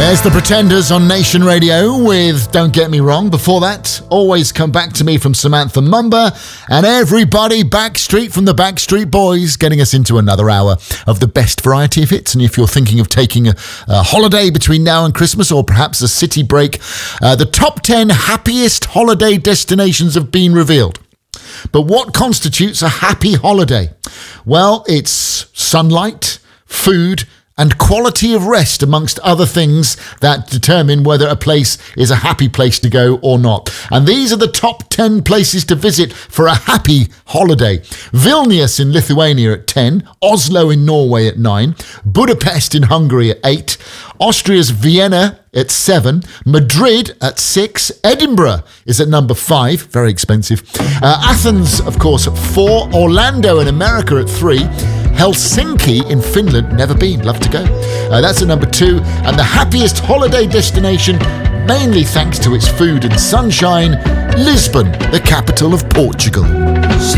There's the Pretenders on Nation Radio with Don't Get Me Wrong. Before that, Always Come Back to Me from Samantha Mumba, and Everybody Backstreet from the Backstreet Boys, getting us into another hour of the best variety of hits. And if you're thinking of taking a holiday between now and Christmas, or perhaps a city break, the top 10 happiest holiday destinations have been revealed. But what constitutes a happy holiday? Well, it's sunlight, food, and quality of rest, amongst other things that determine whether a place is a happy place to go or not. And these are the top 10 places to visit for a happy holiday. Vilnius in Lithuania at 10, Oslo in Norway at 9, Budapest in Hungary at 8, Austria's Vienna at 7, Madrid at 6, Edinburgh is at number 5, very expensive, Athens, of course, at 4, Orlando in America at 3, Helsinki in Finland, never been, love to go. That's at number 2, and the happiest holiday destination, mainly thanks to its food and sunshine, Lisbon, the capital of Portugal.